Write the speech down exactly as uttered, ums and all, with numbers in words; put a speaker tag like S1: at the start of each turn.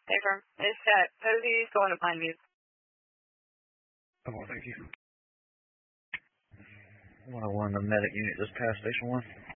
S1: Hey, firm. It's set. Posey's going to Pine View.
S2: Oh, thank you. one oh one, the medic unit just passed station one.